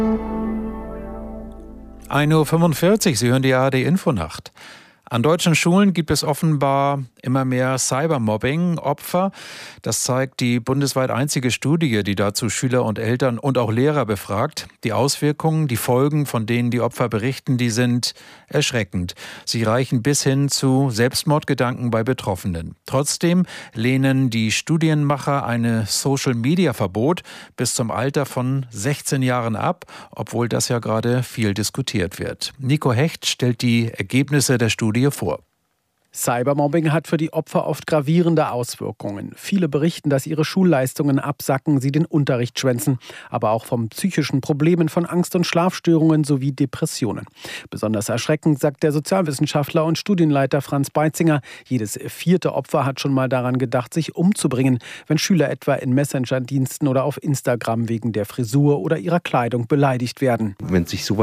1:45 Uhr, Sie hören die ARD-Infonacht. An deutschen Schulen gibt es offenbar immer mehr Cybermobbing-Opfer. Das zeigt die bundesweit einzige Studie, die dazu Schüler und Eltern und auch Lehrer befragt. Die Auswirkungen, die Folgen, von denen die Opfer berichten, die sind erschreckend. Sie reichen bis hin zu Selbstmordgedanken bei Betroffenen. Trotzdem lehnen die Studienmacher eine Social-Media-Verbot bis zum Alter von 16 Jahren ab, obwohl das ja gerade viel diskutiert wird. Nico Hecht stellt die Ergebnisse der Studie vor. Cybermobbing hat für die Opfer oft gravierende Auswirkungen. Viele berichten, dass ihre Schulleistungen absacken, sie den Unterricht schwänzen, aber auch von psychischen Problemen, von Angst- und Schlafstörungen sowie Depressionen. Besonders erschreckend, sagt der Sozialwissenschaftler und Studienleiter Franz Beitzinger. Jedes 4. Opfer hat schon mal daran gedacht, sich umzubringen, wenn Schüler etwa in Messenger-Diensten oder auf Instagram wegen der Frisur oder ihrer Kleidung beleidigt werden. Wenn sich sowas